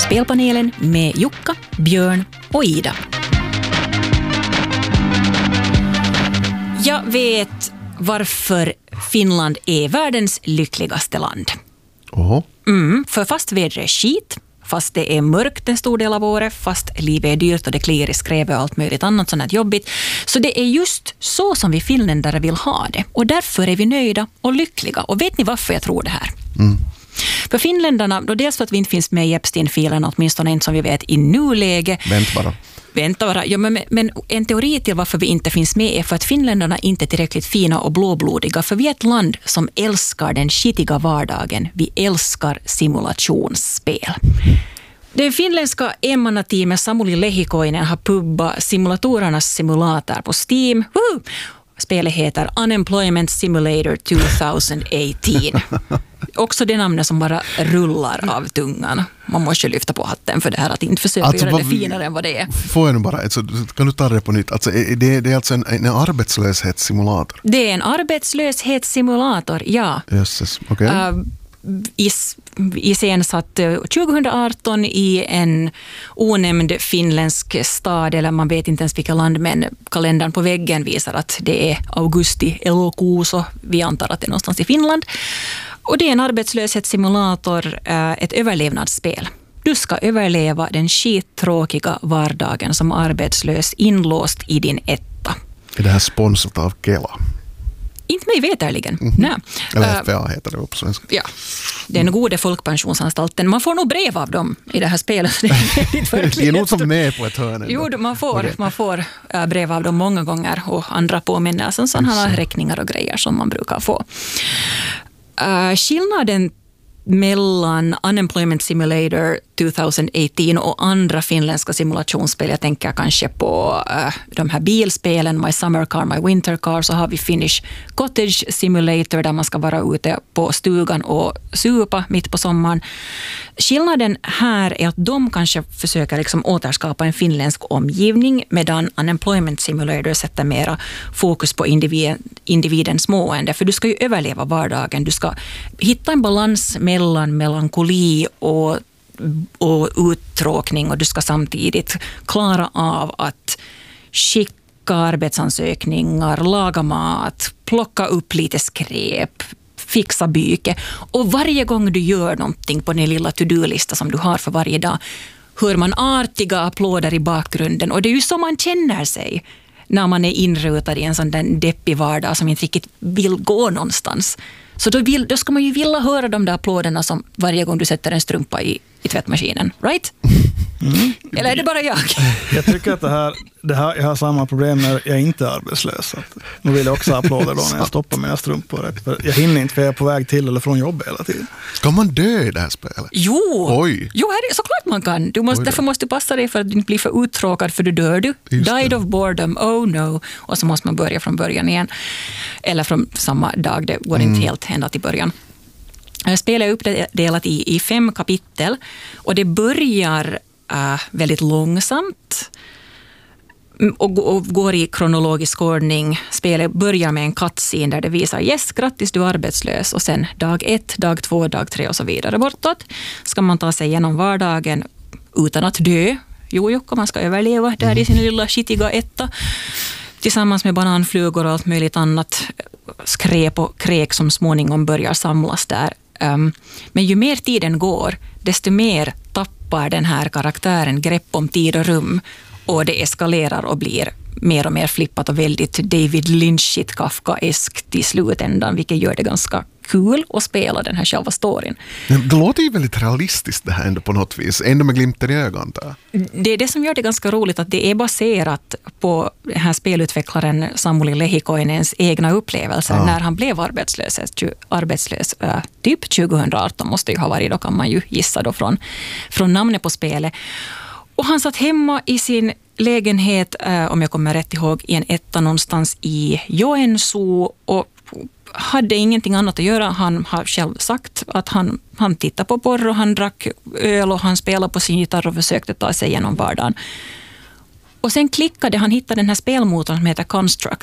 Spelpanelen med Jukka, Björn och Ida. Jag vet varför Finland är världens lyckligaste land. För fast vädret är skit, fast det är mörkt en stor del av året, fast livet är dyrt och det kliar i skräp och allt möjligt annat sånt jobbigt. Så det är just så som vi finländare vill ha det. Och därför är vi nöjda och lyckliga. Och vet ni varför jag tror det här? För finländarna, då dels för att vi inte finns med i Epstein-filen, åtminstone inte som vi vet i nuläge. Vänta bara. Ja, men en teori till varför vi inte finns med är för att finländarna inte är tillräckligt fina och blåblodiga. För vi är ett land som älskar den skitiga vardagen. Vi älskar simulationsspel. Den finländska emmannateamet Samuli Lehikoinen har pubbat simulatorernas simulator på Steam. Woohoo! Spelet heter Unemployment Simulator 2018. Också det namnet som bara rullar av tungan. Man måste lyfta på hatten för det här att inte försöka göra det finare än vad det är. Får jag nu bara, kan du ta det på nytt? Alltså, det är alltså en arbetslöshetssimulator? Det är en arbetslöshetssimulator, ja. Jösses, okej. Iscensatt 2018 i en onämnd finländsk stad, eller man vet inte ens vilka land, men kalendern på väggen visar att det är augusti elokuus, så vi antar att det är någonstans i Finland. Och det är en arbetslöshetssimulator, ett överlevnadsspel. Du ska överleva den skittråkiga vardagen som arbetslös inlåst i din etta. Är det här sponsrat av Kela? Inte mig veterligen. Nej. Eller FVA heter det på svenska. Ja, det är en gode folkpensionsanstalten. Man får nog brev av dem i det här spelet. Det är något som är med på ett hörn. Jo, man får brev av dem många gånger och andra påminnelser, sådana räkningar och grejer som man brukar få. Skillnaden mellan Unemployment Simulator 2018 och andra finländska simulationsspel, jag tänker kanske på de här bilspelen, My Summer Car, My Winter Car, så har vi Finnish Cottage Simulator där man ska vara ute på stugan och supa mitt på sommaren. Skillnaden här är att de kanske försöker liksom återskapa en finländsk omgivning, medan Unemployment Simulator sätter mera fokus på individens mående, för du ska ju överleva vardagen, du ska hitta en balans mellan melankoli och uttråkning, och du ska samtidigt klara av att skicka arbetsansökningar, laga mat, plocka upp lite skräp, fixa byke. Och varje gång du gör någonting på den lilla to-do-lista som du har för varje dag, hör man artiga applåder i bakgrunden, och det är ju så man känner sig när man är inrutad i en sån där deppig vardag som inte riktigt vill gå någonstans. Så då ska man ju vilja höra de där applåderna som varje gång du sätter en strumpa i tvättmaskinen, right? Eller är det bara jag? Jag tycker att det här, jag har samma problem när jag inte är arbetslös. Nu vill jag också applåder då när jag stoppar mina strumpor. Jag hinner inte, för jag är på väg till eller från jobb hela tiden. Ska man dö i det här spelet? Jo, såklart man kan. Därför måste du passa dig för att du inte blir för uttråkad, för du dör du. Died of boredom, oh no. Och så måste man börja från början igen. Eller från samma dag, det går inte helt ända till början. Spelet är uppdelat i 5 kapitel, och det börjar väldigt långsamt och går i kronologisk ordning. Spelet börjar med en cutscene där det visar yes, grattis, du är arbetslös, och sen dag 1, dag 2, dag 3 och så vidare bortåt. Ska man ta sig igenom vardagen utan att dö. Jukka, man ska överleva där i sin lilla skitiga etta tillsammans med bananflugor och allt möjligt annat skräp och kräk som småningom börjar samlas där. Men ju mer tiden går, desto mer tappar den här karaktären grepp om tid och rum, och det eskalerar och blir mer och mer flippat och väldigt David Lynchigt, Kafkaeskt i slutändan, vilket gör det ganska kul att spela den här själva storyn. Det låter ju väldigt realistiskt det här ändå på något vis, ändå med glimten i ögonen där. Det är det som gör det ganska roligt, att det är baserat på den här spelutvecklaren Samuli Lehikoinens egna upplevelser när han blev arbetslös typ 2018 måste ju ha varit, då kan man ju gissa då från namnet på spelet. Och han satt hemma i sin lägenhet, om jag kommer rätt ihåg, i en etta någonstans i Joensuu, och hade ingenting annat att göra. Han har själv sagt att han tittar på porr och han drack öl och han spelade på sin gitarr och försökte ta sig igenom vardagen. Och sen klickade han, hittade den här spelmotorn som heter Construct.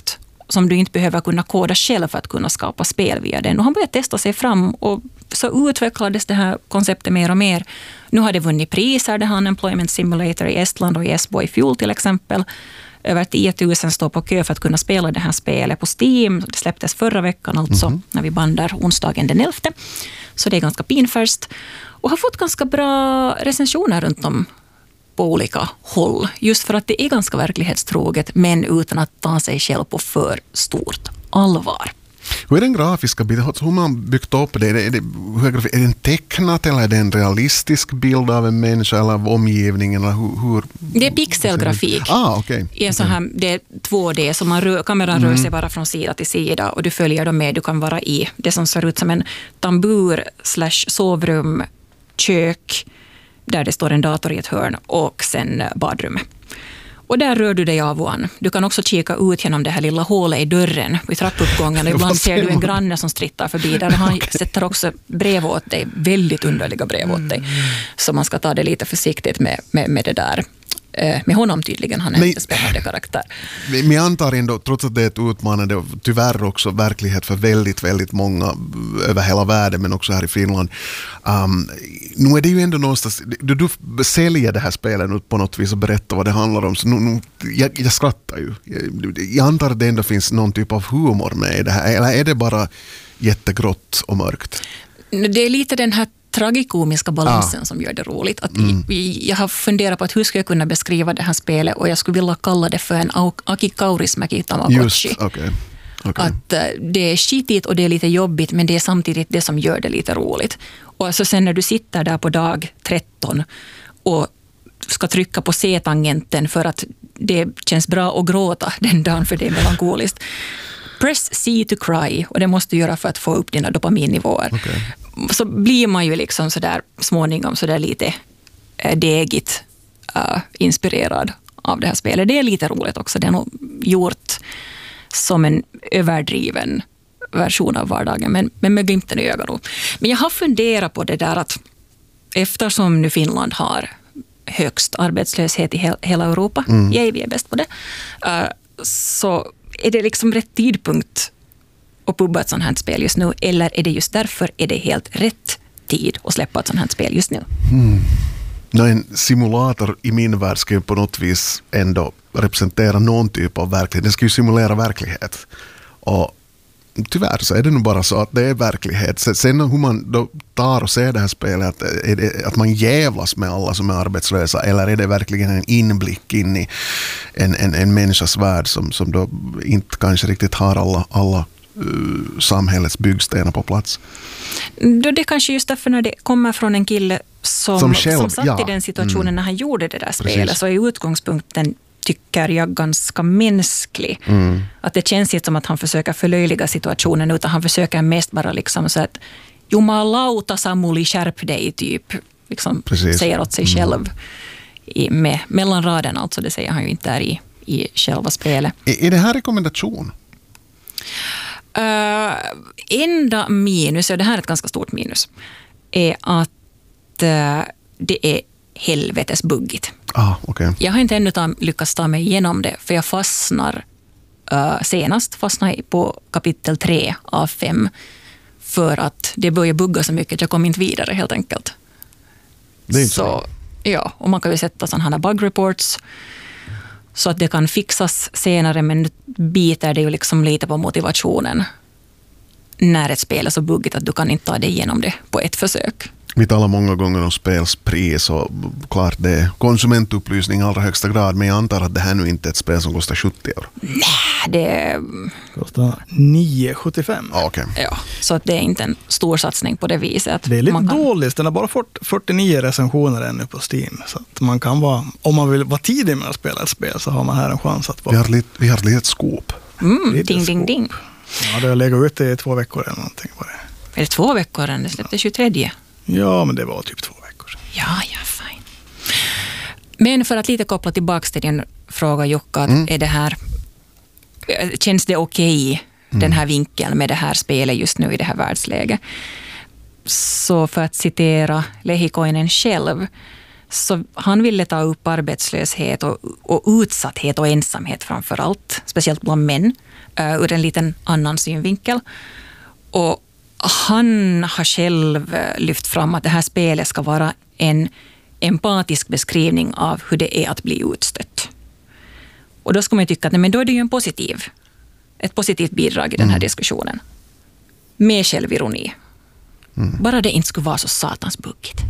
som du inte behöver kunna koda själv för att kunna skapa spel via den. Och han började testa sig fram och så utvecklades det här konceptet mer och mer. Nu har det vunnit priser, det har Unemployment Simulator i Estland och i S-Boy Fuel till exempel. Över 10 000 står på kö för att kunna spela det här spelet på Steam. Det släpptes förra veckan, alltså när vi bandar onsdagen den 11. Så det är ganska pinfärst. Och har fått ganska bra recensioner runt om på olika håll. Just för att det är ganska verklighetstroget, men utan att ta sig själv på för stort allvar. Hur är den grafiska bilden? Hur har man byggt upp det? Är den tecknat eller är det en realistisk bild av en människa eller av omgivningen? Eller hur? Det är pixelgrafik. Okay. Det är 2D, så kameran rör sig bara från sida till sida och du följer dem med. Du kan vara i det som ser ut som en tambur/sovrum, kök, där det står en dator i ett hörn och sen badrummet. Och där rör du dig av och an. Du kan också kika ut genom det här lilla hålet i dörren i trappuppgången. Ibland ser du en granne som strittar förbi där. Han sätter också brev åt dig, väldigt underliga brev åt dig. Så man ska ta det lite försiktigt med det där. Med honom tydligen, han är en spännande karaktär. Men jag antar ändå, trots att det är ett utmanande och tyvärr också verklighet för väldigt, väldigt många över hela världen, men också här i Finland. Nu är det ju ändå någonstans, du säljer det här spelet ut på något vis och berättar vad det handlar om. Så jag skrattar ju. Jag antar att det ändå finns någon typ av humor med i det här, eller är det bara jättegrått och mörkt? Det är lite den här tragikomiska balansen som gör det roligt. Att jag har funderat på att hur ska jag kunna beskriva det här spelet, och jag skulle vilja kalla det för en Aki Kaurismäki Tamagotchi. Okay. Att det är skitigt och det är lite jobbigt, men det är samtidigt det som gör det lite roligt. Och så sen när du sitter där på dag 13 och ska trycka på C-tangenten för att det känns bra att gråta den dagen för det är melankoliskt. Press C to cry, och det måste du göra för att få upp dina dopaminnivåer. Okay. Så blir man ju liksom sådär småningom sådär lite degigt inspirerad av det här spelet. Det är lite roligt också. Det är nog gjort som en överdriven version av vardagen, men med glimten i ögonen. Men jag har funderat på det där att eftersom nu Finland har högst arbetslöshet i hela Europa, vi är bäst på det, så är det liksom rätt tidpunkt att pubba ett sånt här spel just nu, eller är det just därför är det helt rätt tid att släppa ett sånt här spel just nu? En simulator i min värld ska ju på något vis ändå representera någon typ av verklighet. Den ska ju simulera verklighet. Och tyvärr så är det nog bara så att det är verklighet. Sen hur man då tar och ser det här spelet, är det att man jävlas med alla som är arbetslösa, eller är det verkligen en inblick in i en människas värld som då inte kanske riktigt har alla samhällets byggstenar på plats? Då det kanske just därför när det kommer från en kille som satt i den situationen när han gjorde det där spelet, så är utgångspunkten, tycker jag, ganska mänsklig. Att det känns inte som att han försöker förlöjliga situationen, utan han försöker mest bara liksom så att jumalauta Samuli, skärp dig, typ liksom säger åt sig själv med mellanraden, alltså det säger han ju inte där i själva spelet. Är det här rekommendation? Enda minus, och det här är ett ganska stort minus, är att det är helvetes buggigt. Okay. Jag har inte ännu lyckats ta mig igenom det, för jag fastnade på kapitel 3 av 5 för att det började bugga så mycket att jag kom inte vidare helt enkelt. Det är inte så. Ja, och man kan ju sätta sådana här bug reports så att det kan fixas senare, men biter det ju liksom lite på motivationen när ett spel är så buggigt att du kan inte ta dig igenom det på ett försök. Vi talar många gånger om spelspris, och klart det är konsumentupplysning i allra högsta grad, men jag antar att det här nu inte är ett spel som kostar 70 €. Nej, det kostar 9,75. Okay. Ja, så att det är inte en stor satsning på det viset. Det är lite dåligt, den har bara fått 49 recensioner ännu på Steam, så att man kan vara, om man vill vara tidig med att spela ett spel, så har man här en chans att vara. Vi har ett litet skop. Ding. Ja, det har legat ute i 2 veckor eller någonting på det. Är det 2 veckor än? Det släppte 23. Ja, men det var typ 2 veckor sedan. Ja, fine. Men för att lite koppla tillbaka till din fråga, Jukka, är det här, känns det okej, den här vinkeln med det här spelet just nu i det här världsläget? Så för att citera Lehikoinen själv, Så han ville ta upp arbetslöshet och utsatthet och ensamhet framför allt, speciellt bland män, ur en liten annan synvinkel. Och han har själv lyft fram att det här spelet ska vara en empatisk beskrivning av hur det är att bli utstött. Och då ska man ju tycka att men då är det ju ett positivt bidrag i den här diskussionen. Med självironi. Bara det inte skulle vara så satans buggigt.